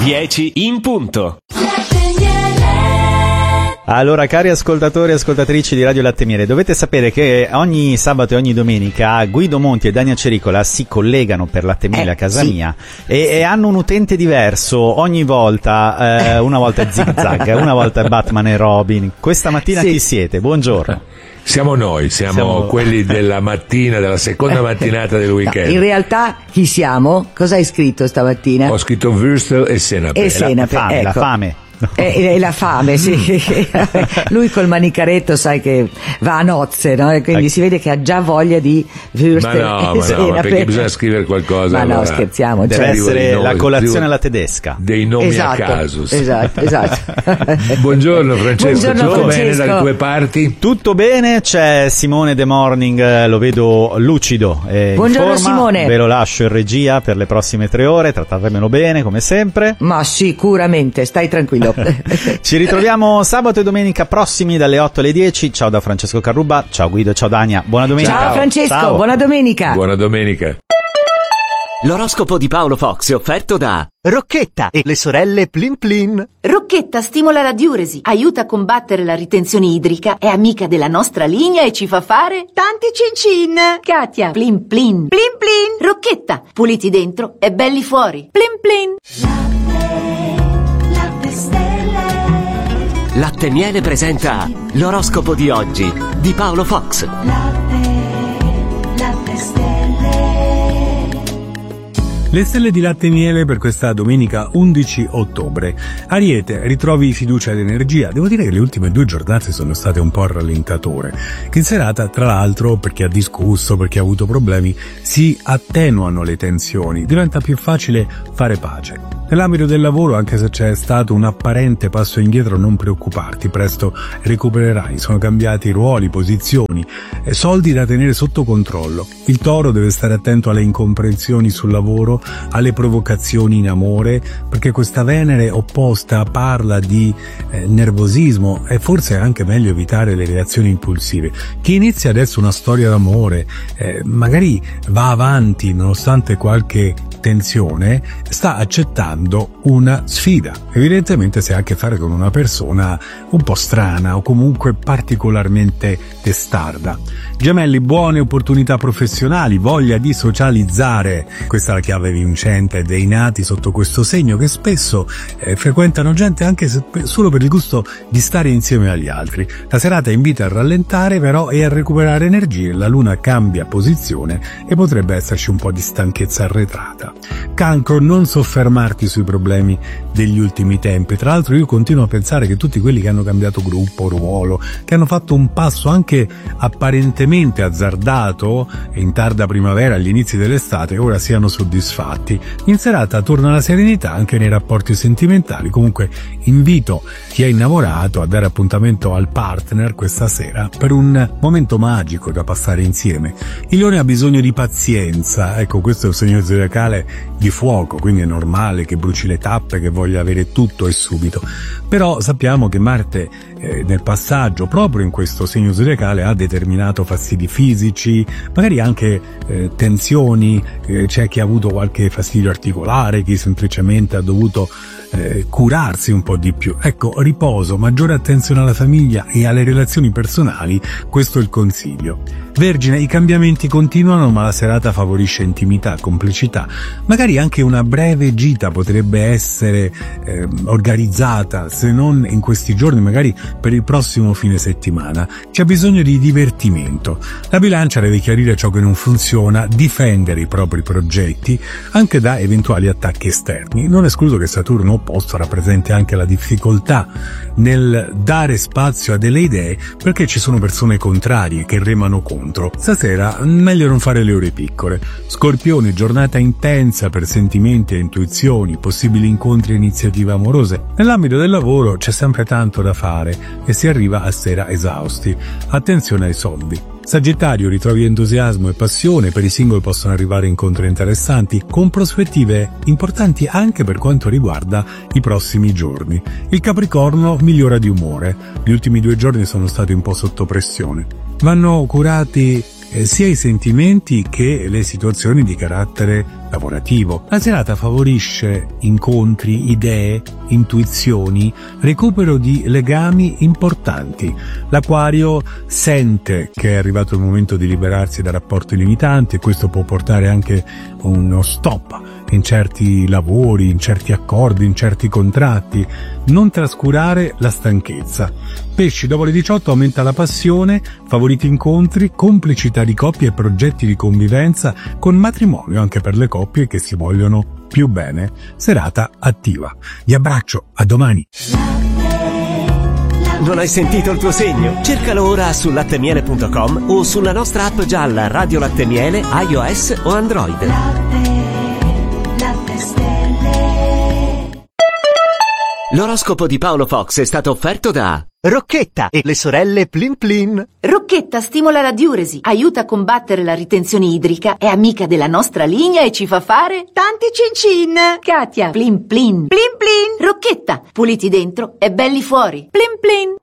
10 in punto. Allora, cari ascoltatori e ascoltatrici di Radio Latte Miele, dovete sapere che ogni sabato e ogni domenica Guido Monti e Dania Cericola si collegano per Latte Miele a casa mia e hanno un utente diverso ogni volta. Una volta è Zig Zag, una volta è Batman e Robin. Questa mattina chi siete? Buongiorno. Siamo noi, siamo quelli della mattina, della seconda mattinata del weekend. No, in realtà chi siamo? Cosa hai scritto stamattina? Ho scritto Würstel e Senape. E Senape, ecco. La fame. E la fame, sì. Lui col manicaretto sai che va a nozze, no? E quindi si vede che ha già voglia di Würstel. Ma no, perché bisogna scrivere qualcosa. Ma allora, no, scherziamo. Deve essere la colazione alla tedesca. Dei nomi esatto, a caso. Esatto. Buongiorno Francesco, Buongiorno, tutto Francesco. bene dalle tue parti? Tutto bene, c'è Simone The Morning, lo vedo lucido e Buongiorno, in forma. Simone. Ve lo lascio in regia per le prossime 3 ore, trattatemelo bene come sempre. Ma sicuramente, stai tranquillo. Ci ritroviamo sabato e domenica prossimi dalle 8 alle 10. Ciao da Francesco Carrubba, ciao Guido, ciao Dania, buona domenica. Ciao Francesco, Ciao. buona domenica. Buona domenica. L'oroscopo di Paolo Fox è offerto da Rocchetta e le sorelle Plin Plin. Rocchetta stimola la diuresi, aiuta a combattere la ritenzione idrica, è amica della nostra linea e ci fa fare Tanti cin-cin. Katia, plin plin. Plin plin. Rocchetta, puliti dentro e belli fuori. Plin plin. Latte Miele presenta l'oroscopo di oggi di Paolo Fox. Le stelle di Latte Miele per questa domenica 11 ottobre. Ariete, ritrovi fiducia ed energia. Devo dire che le ultime 2 giornate sono state un po' a rallentatore. Che in serata, tra l'altro, per chi ha discusso, per chi ha avuto problemi, si attenuano le tensioni. Diventa più facile fare pace. Nell'ambito del lavoro, anche se c'è stato un apparente passo indietro, non preoccuparti, presto recupererai. Sono cambiati ruoli, posizioni, soldi da tenere sotto controllo. Il Toro deve stare attento alle incomprensioni sul lavoro, alle provocazioni in amore, perché questa Venere opposta parla di nervosismo e forse è anche meglio evitare le reazioni impulsive. Chi inizia adesso una storia d'amore, magari va avanti nonostante qualche tensione, sta accettando una sfida. Evidentemente si ha a che fare con una persona un po' strana o comunque particolarmente testarda. Gemelli, buone opportunità professionali, voglia di socializzare. Questa è la chiave vincente dei nati sotto questo segno, che spesso frequentano gente anche solo per il gusto di stare insieme agli altri. La serata invita a rallentare però e a recuperare energie. La luna cambia posizione e potrebbe esserci un po' di stanchezza arretrata. Cancro, non soffermarti sui problemi degli ultimi tempi. Tra l'altro io continuo a pensare che tutti quelli che hanno cambiato gruppo, ruolo, che hanno fatto un passo anche apparentemente azzardato in tarda primavera, agli inizi dell'estate, ora siano soddisfatti. In serata torna la serenità anche nei rapporti sentimentali. Comunque invito chi è innamorato a dare appuntamento al partner questa sera per un momento magico da passare insieme. Il Leone ha bisogno di pazienza, ecco, questo è un segno zodiacale di fuoco, quindi è normale che bruci le tappe, che voglia avere tutto e subito. Però sappiamo che Marte nel passaggio proprio in questo segno zodiacale ha determinato fastidi fisici, magari anche tensioni, c'è chi ha avuto qualche fastidio articolare, chi semplicemente ha dovuto curarsi un po' di più. Ecco, riposo, maggiore attenzione alla famiglia e alle relazioni personali, questo è il consiglio. Vergine, i cambiamenti continuano, ma la serata favorisce intimità, complicità. Magari anche una breve gita potrebbe essere organizzata, se non in questi giorni, magari per il prossimo fine settimana. C'è bisogno di divertimento. La Bilancia deve chiarire ciò che non funziona, difendere i propri progetti anche da eventuali attacchi esterni. Non escluso che Saturno opposto rappresenti anche la difficoltà nel dare spazio a delle idee, perché ci sono persone contrarie che remano contro. Stasera meglio non fare le ore piccole. Scorpione, giornata intensa per sentimenti e intuizioni, possibili incontri e iniziative amorose. Nell'ambito del lavoro c'è sempre tanto da fare e si arriva a sera esausti. Attenzione ai soldi. Sagittario, ritrovi entusiasmo e passione, per i single possono arrivare incontri interessanti, con prospettive importanti anche per quanto riguarda i prossimi giorni. Il Capricorno migliora di umore, gli ultimi 2 giorni sono stati un po' sotto pressione. Vanno curati sia i sentimenti che le situazioni di carattere lavorativo. La serata favorisce incontri, idee, intuizioni, recupero di legami importanti. L'Aquario sente che è arrivato il momento di liberarsi da rapporti limitanti e questo può portare anche uno stop in certi lavori, in certi accordi, in certi contratti. Non trascurare la stanchezza. Pesci, dopo le 18 aumenta la passione, favoriti incontri, complicità di coppie e progetti di convivenza con matrimonio anche per le coppie che si vogliono più bene. Serata attiva. Vi abbraccio, a domani. Non hai sentito il tuo segno? Cercalo ora su lattemiele.com o sulla nostra app gialla Radio Latte Miele, iOS o Android. L'oroscopo di Paolo Fox è stato offerto da Rocchetta e le sorelle Plin Plin. Rocchetta stimola la diuresi, aiuta a combattere la ritenzione idrica, è amica della nostra linea e ci fa fare tanti cin-cin. Katia, Plin Plin. Plin Plin. Rocchetta, puliti dentro e belli fuori. Plin Plin.